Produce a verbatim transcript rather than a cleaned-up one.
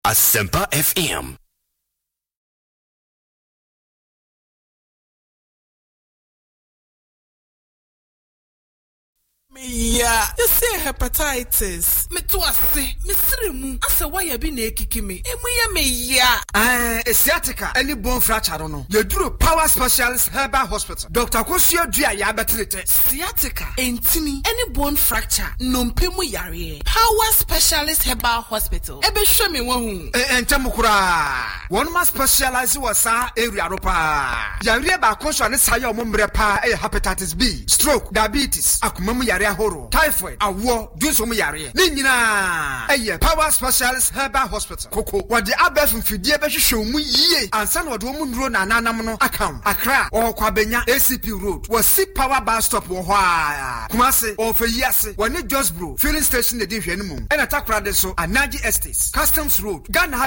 Asempa F M. Yeah, you see hepatitis. Me too ase. Me sirimu. Asa why you be na ekiki me. Emu ya me ya. Ah, sciatica. Any bone fracture no. You do Power Specialist Herbal Hospital. Doctor Kosio Dua ya betrete. Sciatica. Entini. Any bone fracture. Nompemu yare. Power Specialist Herbal Hospital. Ebe show me one. Eh, entemu kura. One must specialize wasa area ropa. Yare ba konso ne sayo omomre pa e hepatitis B, stroke, diabetes, akumamu yare horo, typhoid, awo, dunso mu yare. Ni nyina eye Power Specialist Herbal Hospital. Koko wode abef mfidie be hwehwe mu yie. Ansa na wode mu nduro na nanam no akam. Accra or Kwabenya A C P Road. Was see Power Bar Stop wo ho a. Kumase or for yase. Wani Just Bro filling station de di hwenu mu. E na takra de so Anaji Estates, Customs Road, Ghana